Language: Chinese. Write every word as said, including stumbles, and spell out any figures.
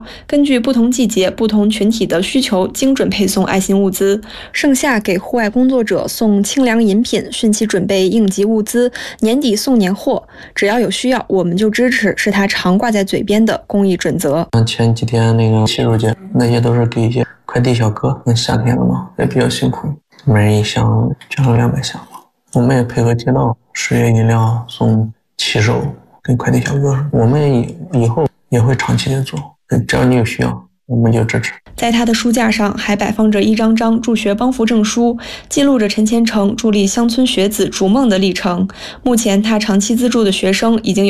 根据不同季节、不同群体的需求，精准配送爱心物资。盛夏给户外工作者送清凉饮品，汛期准备应急物资，年底送年货。只要有需要，我们就支持，是他常挂在嘴边的公益准则。 前几天那个洗手间，那些都是给一些快递小哥。那夏天了嘛，也比较辛苦，每人一箱，捐了两百箱。我们也配合街道，十月饮料送骑手跟快递小哥。我们以以后也会长期的做。只要你有需要，我们就支持。 在他的书架上还摆放着一张张助学帮扶证书，记录着陈前程助力乡村学子逐梦的历程。目前他长期资助的学生已经有